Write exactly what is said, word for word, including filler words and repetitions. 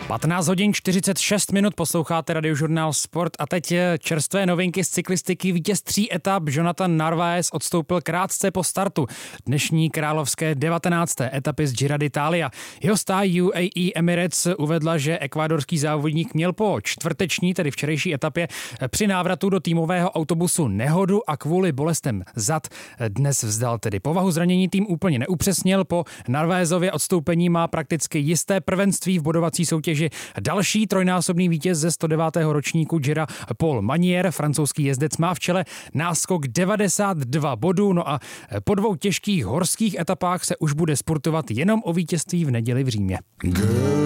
patnáct hodin čtyřicet šest minut, posloucháte Radiožurnál Sport a teď čerstvé novinky z cyklistiky. Vítěz tří etap Jonathan Narváez odstoupil krátce po startu dnešní královské devatenácté etapy z Gira d'Italia. Jeho stáj U A E Emirates uvedla, že ekvádorský závodník měl po čtvrteční, tedy včerejší etapě, při návratu do týmového autobusu nehodu a kvůli bolestem zad dnes vzdal. Tedy povahu zranění tým úplně neupřesnil. Po Narváezově odstoupení má prakticky jisté prvenství v bodovací soutěži další trojnásobný vítěz ze sto devátého ročníku Gira Paul Manier. Francouzský jezdec má v čele náskok devadesát dva bodů, no a po dvou těžkých horských etapách se už bude sportovat jenom o vítězství v neděli v Římě.